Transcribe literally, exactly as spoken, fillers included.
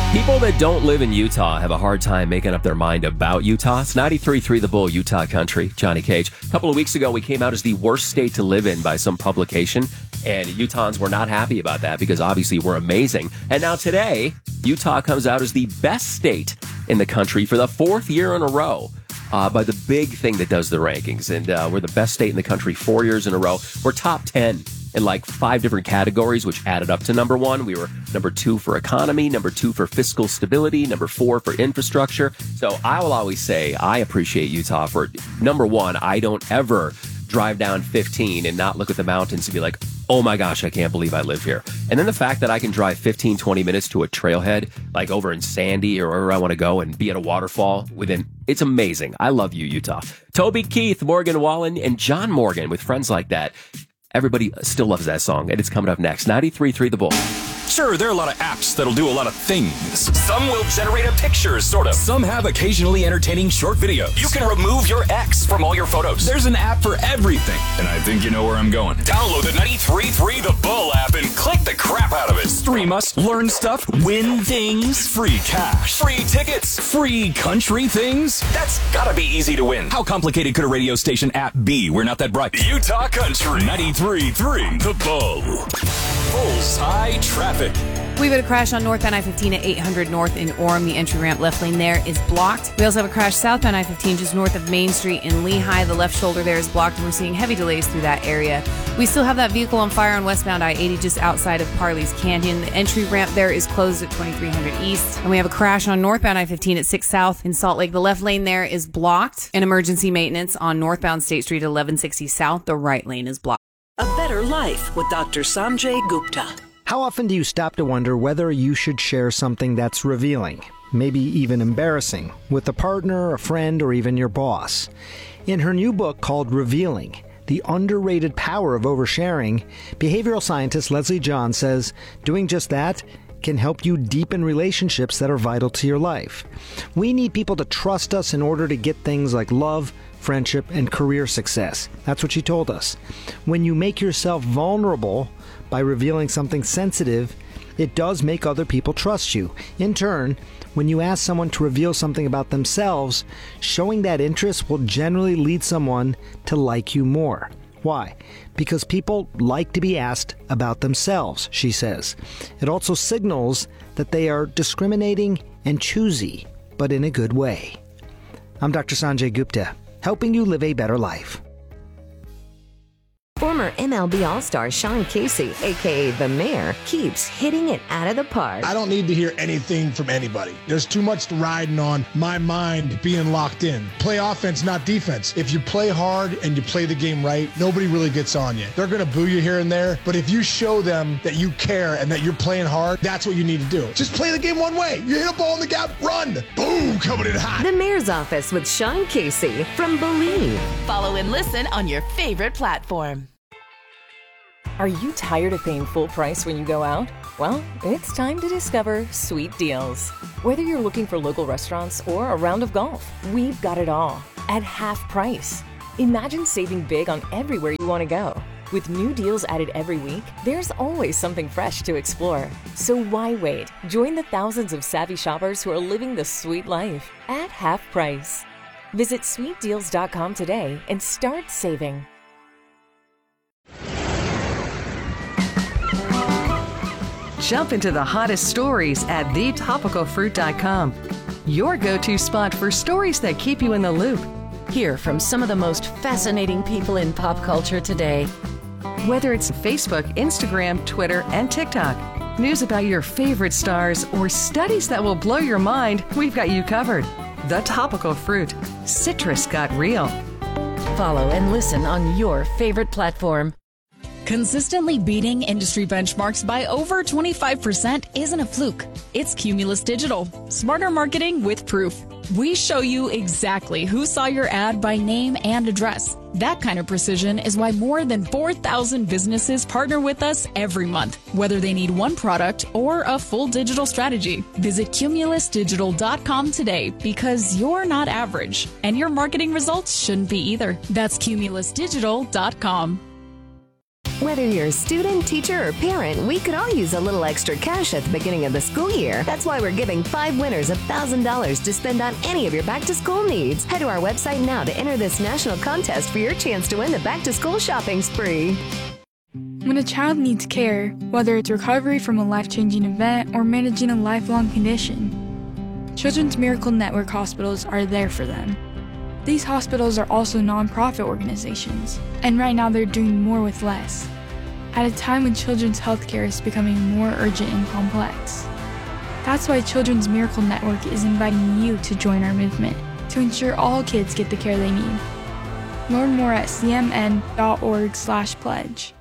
People that don't live in Utah have a hard time making up their mind about Utah. It's ninety-three point three The Bull, Utah Country, Johnny Cage. A couple of weeks ago, we came out as the worst state to live in by some publication, and Utahns were not happy about that because obviously we're amazing. And now today, Utah comes out as the best state in the country for the fourth year in a row. Uh, by the big thing that does the rankings. And uh, we're the best state in the country four years in a row. We're top ten in like five different categories, which added up to number one. We were number two for economy, number two for fiscal stability, number four for infrastructure. So I will always say I appreciate Utah for, number one, I don't ever drive down fifteen and not look at the mountains and be like, oh my gosh, I can't believe I live here. And then the fact that I can drive fifteen, twenty minutes to a trailhead, like over in Sandy or wherever I want to go and be at a waterfall within, it's amazing. I love you, Utah. Toby Keith, Morgan Wallen, and John Morgan with Friends Like That. Everybody still loves that song, and it's coming up next. ninety-three point three The Bull. Sure, there are a lot of apps that'll do a lot of things. Some will generate a picture, sort of. Some have occasionally entertaining short videos. You can remove your ex from all your photos. There's an app for everything. And I think you know where I'm going. Download the ninety-three point three The Bull app and click the crap out of it. Stream us, learn stuff, win things, free cash, free tickets, free country things. That's gotta be easy to win. How complicated could a radio station app be? We're not that bright. Utah Country, ninety-three point three The Bull. Bullseye traffic. We've had a crash on northbound I fifteen at eight hundred North in Orem. The entry ramp left lane there is blocked. We also have a crash southbound I fifteen just north of Main Street in Lehigh. The left shoulder there is blocked, and we're seeing heavy delays through that area. We still have that vehicle on fire on westbound I eighty just outside of Parley's Canyon. The entry ramp there is closed at twenty-three hundred East. And we have a crash on northbound I fifteen at six South in Salt Lake. The left lane there is blocked. And emergency maintenance on northbound State Street at eleven sixty South. The right lane is blocked. A Better Life with Doctor Sanjay Gupta. How often do you stop to wonder whether you should share something that's revealing, maybe even embarrassing, with a partner, a friend, or even your boss? In her new book called Revealing, The Underrated Power of Oversharing, behavioral scientist Leslie John says doing just that can help you deepen relationships that are vital to your life. We need people to trust us in order to get things like love, friendship, and career success. That's what she told us. When you make yourself vulnerable by revealing something sensitive, it does make other people trust you. In turn, when you ask someone to reveal something about themselves, showing that interest will generally lead someone to like you more. Why? Because people like to be asked about themselves, she says. It also signals that they are discriminating and choosy, but in a good way. I'm Doctor Sanjay Gupta, helping you live a better life. Former M L B All-Star Sean Casey, a k a. The Mayor, keeps hitting it out of the park. I don't need to hear anything from anybody. There's too much riding on my mind being locked in. Play offense, not defense. If you play hard and you play the game right, nobody really gets on you. They're going to boo you here and there, but if you show them that you care and that you're playing hard, that's what you need to do. Just play the game one way. You hit a ball in the gap, run. Boom, coming in hot. The Mayor's Office with Sean Casey from Believe. Follow and listen on your favorite platform. Are you tired of paying full price when you go out? Well, it's time to discover Sweet Deals. Whether you're looking for local restaurants or a round of golf, we've got it all at half price. Imagine saving big on everywhere you want to go. With new deals added every week, there's always something fresh to explore. So why wait? Join the thousands of savvy shoppers who are living the sweet life at half price. Visit sweet deals dot com today and start saving. Jump into the hottest stories at the topical fruit dot com. Your go-to spot for stories that keep you in the loop. Hear from some of the most fascinating people in pop culture today. Whether it's Facebook, Instagram, Twitter, and TikTok, news about your favorite stars, or studies that will blow your mind, we've got you covered. The Topical Fruit. Citrus got real. Follow and listen on your favorite platform. Consistently beating industry benchmarks by over twenty-five percent isn't a fluke. It's Cumulus Digital. Smarter marketing with proof. We show you exactly who saw your ad by name and address. That kind of precision is why more than four thousand businesses partner with us every month, whether they need one product or a full digital strategy. Visit cumulus digital dot com today because you're not average, and your marketing results shouldn't be either. That's cumulus digital dot com. Whether you're a student, teacher, or parent, we could all use a little extra cash at the beginning of the school year. That's why we're giving five winners one thousand dollars to spend on any of your back-to-school needs. Head to our website now to enter this national contest for your chance to win the back-to-school shopping spree. When a child needs care, whether it's recovery from a life-changing event or managing a lifelong condition, Children's Miracle Network hospitals are there for them. These hospitals are also nonprofit organizations, and right now they're doing more with less, at a time when children's healthcare is becoming more urgent and complex. That's why Children's Miracle Network is inviting you to join our movement to ensure all kids get the care they need. Learn more at c m n dot org slash pledge.